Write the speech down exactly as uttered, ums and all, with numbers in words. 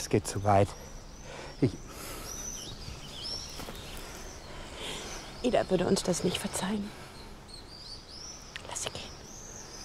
das geht zu weit. Ich... Ida würde uns das nicht verzeihen.